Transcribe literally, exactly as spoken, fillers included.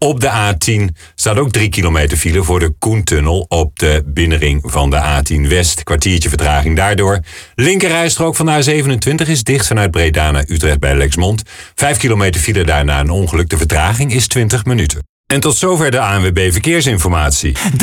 Op de A tien staat ook drie kilometer file voor de Koentunnel op de binnenring van de A tien West. Kwartiertje vertraging daardoor. Linkerrijstrook van de A zevenentwintig is dicht vanuit Breda naar Utrecht bij Lexmond. Vijf kilometer file daarna een ongeluk. De vertraging is twintig minuten. En tot zover de A N W B Verkeersinformatie.